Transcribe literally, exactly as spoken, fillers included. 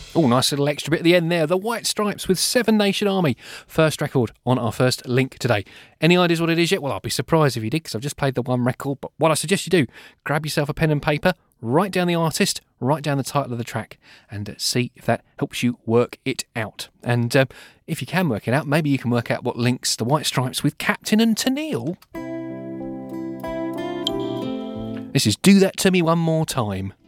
Oh, nice little extra bit at the end there. The White Stripes with Seven Nation Army. First record on our first link today. Any ideas what it is yet? Well, I'll be surprised if you did, because I've just played the one record. But what I suggest you do, grab yourself a pen and paper, write down the artist, write down the title of the track, and see if that helps you work it out. And uh, if you can work it out, maybe you can work out what links the White Stripes with Captain and Tennille. This is Do That To Me One More Time.